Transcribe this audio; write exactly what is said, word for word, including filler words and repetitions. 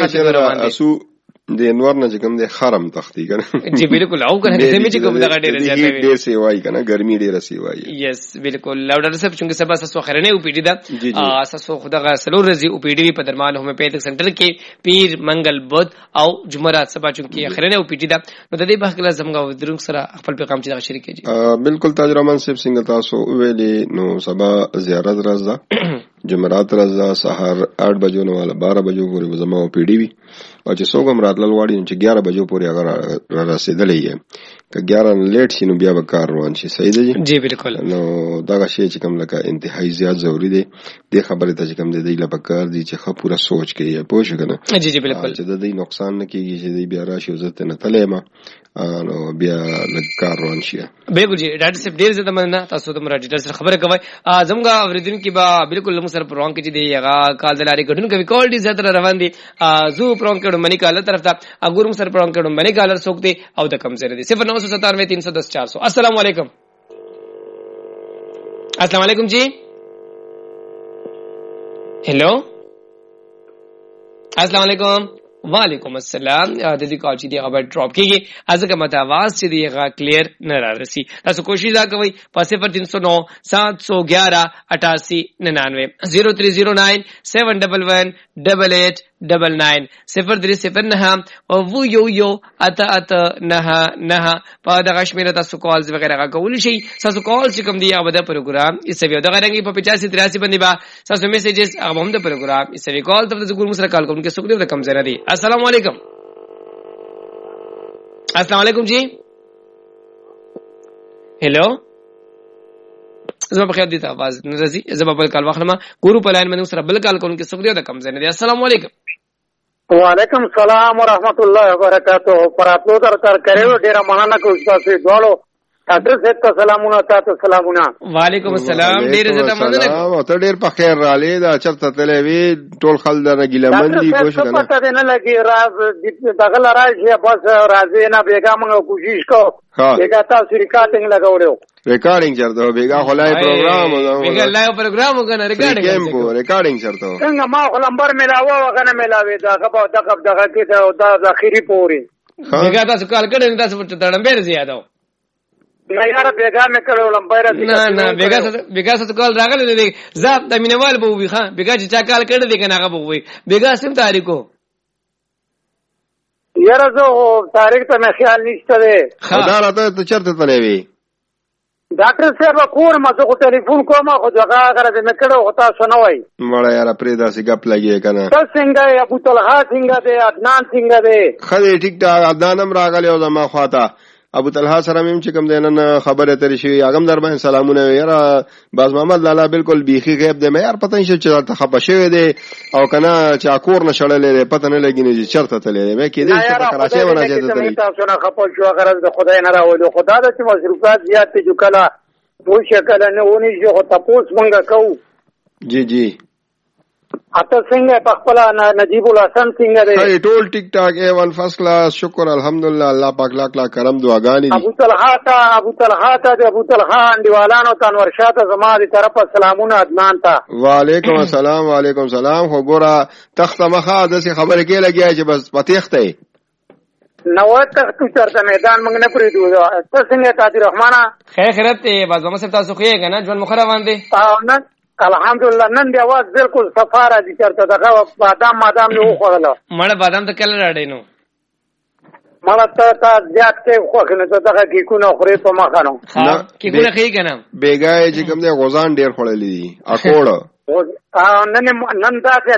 خاطر روان دي اسو د انور نه کوم د خرم تختی کنه جی بالکل او کنه زمي چې کوم دغه ډیره زیاته وي ډیر سی وای کنه ګرمي ډیره سی وای یس بالکل لاوډر صاحب چې سبا اساس خرنه او پیډی دا اساس خدغه سلور رزي او پیډی په درمان هومیوپیتھک سنټر کې پیر منګل بود او جمعرات سبا چې خرنه او پیډی دا نو د دې په خپل زمغه درو سره خپل پیغام چې شریک کیږي بالکل تاج رحمان صاحب څنګه تاسو ویلې نو سبا زیارت راځه جمعرات راځه سحر आठ بجو نه والا بارہ بجو پورې زما او پیډی وی او چې څوګم راتلل واړي چې ग्यारह بجو پورې اگر را رسیدلې یې که ग्यारह لیټ شي نو بیا به کار روان شي صحیح دی جی بالکل نو دا شی چې کوم لکه انتهایی زیات ضروری دی د خبره ته چې کوم دی له پکار دی چې خه پورا سوچ کې پوه شو کنه جی جی بالکل چې د دې نقصان نه کیږي چې دی بیا راشي عزت نه تلې ما نو بیا لږ کار روان شي بالکل جی ډاکټر صاحب ډیر زیاته مننه تاسو ته مراد ډاکټر صاحب خبره کوي زموږه اوریدونکو با بالکل موږ سره پروان کې چې دی هغه کال دلاري ګډون کوي کال دي زیاته روان دي زو پروان کې منی کال طرف ته اګورم سره پروان کې منی کال سوک دي او د کم زره دي صفر نو سو ستانوے تین سو دس چار سو السلام علیکم السلام علیکم جی هلو السلام علیکم وعلیکم السلام د دې کال چې دی هغه ډراپ کیږي ازګه مت आवाज چې دی هغه کلیر نه راځي تاسو کوشش وکړئ په صفر تین سو نو سات سو گیارہ اٹھاسی ننانوے زیرو تھری زیرو نائن سیون ڈبل ون ڈبل ایٹ ڈبل نائن صفر تھری صفر نه او وو یو یو اته اته نه نه په دغه شمیره تاسو کالز وغیرہ کول شي تاسو کال چې کوم دی هغه د پروګرام ایسوي دغه رنګي په پچاسی تراسی باندې با تاسو میسجز هغه هم د پروګرام ایسوي کال ته د ګور مسره کال کوم کې سګ دی د کم زره دی السلام علیکم السلام علیکم جی هلو زما په خیال دي ته आवाज نه راځي زما په کال واخلم ګورو په لاین باندې سره بل کال کوم کې سګ دی د کم زره دی السلام علیکم وعلیکم السلام ورحمۃ اللہ وبرکاتہ پراتلو در تر کړو ډیره مننه کوم تاسو دوالو ډاکټر صاحب ته سلامونه تاسو سلامونه وعلیکم السلام ډیره زړه مننه او ته ډیر په خیر را لې دا چرته تلې وی ټول خلک نه ګیلمندي کوشش کنه پته نه لګي راز دغه راځي بس راځي نه بیګا موږ کوشش کو بیګا تاسو ریکارډینګ لګاوړو ریکارډینګ چرته بیګا خلای پروګرام بیګا لایو پروګرام وکنه ریکارډینګ کو ریکارډینګ چرته څنګه ما خو نمبر ملاوه وکنه ملاوي دا غو دغه دغه کې دا د اخیری پوري بیګا تاسو کال کړه تاسو ته تړم به زیاده نه یاره بیګا مې کړو لمبر نه نه بیګا بیګا څه کال راغلی دی زاب د مینوال به وي ښا بیګا چې چا کال کړه دی کنه هغه به وي بیګا سم تاریخو یاره زه تاریخ ته مې خیال نشته دی دا راته ته چرته تلې وی ډاکټر صاحب کور ما زه ټلیفون کوم خو دغه هغه مې کړو خو تاسو نه وای مړه یاره پرې داسې ګپ لګي کنه تاسو څنګه ابو طلحه څنګه دی عدنان څنګه دی خدای ټیک ټاک عدنان هم راغلی او زما خواته ابو طلحه سره مم چې کوم دینن خبره ترې شي اغم در باندې سلامونه یاره باز محمد لالا بالکل بیخي غیب دی مې یار پته نشي چې ته خپه شوی دی او کنه چې اکور نشړلې پته نه لګی نه چې چرته تلې مې کې دې چې کراچي ونه چې ته تاسو نه خپه شو غرض د خدای نه راولو خدا د چې مصروفات زیات دي جو کله وو شکل نه ونی جو تاسو مونږه کو جی جی اته څنګه په خپل نجیب الحسن څنګه دی هاي ټول ټیک ټاک اے ون فرست کلاس شکر الحمدلله الله پاک لاک لاک کرم دعاګانی ابو طلحه تا ابو طلحه تا ابو طلحه انډیوالانو ته انور شاه ته زما دي طرف سلامونه عدنان ته وعلیکم السلام وعلیکم السلام خو ګوره تخت مخه د خبره کې لګیا چې بس پتیخته نو تخت چرته میدان موږ نه پریدو ته څنګه تاج رحمانه خیر خیرت ته باز ما سره تاسو خو یې کنه ژوند مخره باندې او نه الحمدلله نن دی आवाज بالکل صفاره دي چرته دغه بادام مادام نو خوړل مړ بادام ته کله راډې نو مړ ته تا زیات کې خو کنه ته دغه کی کو نو خوري په ما خانو ها کی کو نه خې کنه بیګای چې کوم دی غوزان ډیر خوړلې دي اکوړ نن نن دا